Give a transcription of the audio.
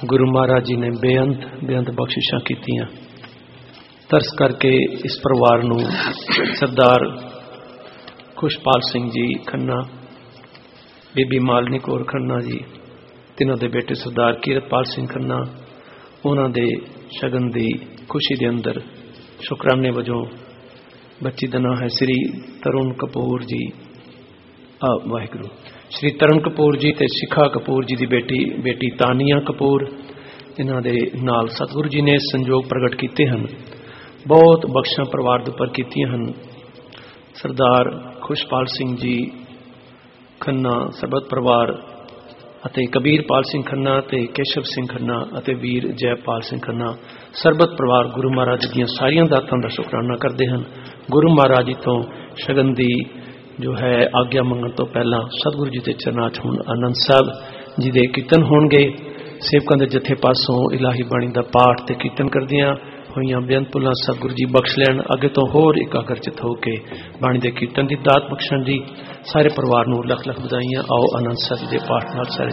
गुरु महाराज जी ने बेअंत बख्शिशां कीतियां। तरस करके इस परिवार नूं सरदार खुशपाल सिंह जी खन्ना, बीबी मालनी कौर खन्ना जी, तिन्हां दे बेटे सरदार कीरतपाल सिंह खन्ना, उन्हां दे शगन दी खुशी दे अंदर शुकराने वजों बच्ची दा नाम है श्री तरुण कपूर जी। वाहिगुरू। श्री तरुण कपूर जी ते शिखा कपूर जी दी बेटी तानिया कपूर, इन्हां दे नाल सतगुरु जी ने संजोग प्रगट कीते हन। बहुत बख्शां परिवार दे उपर कीतियां हन। सरदार खुशपाल सिंह जी खन्ना सरबत परिवार ਅਤੇ कबीरपाल सिंह खन्ना ਤੇ केशव सिंह खन्ना ਅਤੇ वीर जयपाल सिंह खन्ना ਸਰਬਤ ਪਰਿਵਾਰ गुरु महाराज ਦੀਆਂ ਸਾਰੀਆਂ ਦਾਤਾਂ ਦਾ ਸ਼ੁਕਰਾਨਾ ਕਰਦੇ ਹਨ। गुरु महाराज जी ਤੋਂ ਸ਼ਗਨ ਦੀ जो है आग्ञा मंगण तो पहला सतगुरु जी के चरनां च हुण आनंद साहब जी के कीर्तन होणगे। सेवकां दे जथे पासों इलाही बाणी का पाठ ते कीर्तन करदियां होईयां बेअंत भुलां सतगुरु जी बख्श लैण। अगे तो होर एकाग्रचित हो के बाणी के कीर्तन की दात बख्शण दी सारे परिवार नूं लख लख बधाइयां। आओ आनंद साहब जी के पाठ नाल सारे